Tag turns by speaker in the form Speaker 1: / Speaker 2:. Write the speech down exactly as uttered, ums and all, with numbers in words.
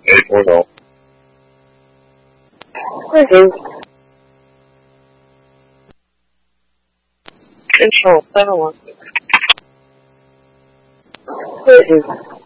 Speaker 1: eight point oh.
Speaker 2: Woohoo. Control seven one six. Woohoo.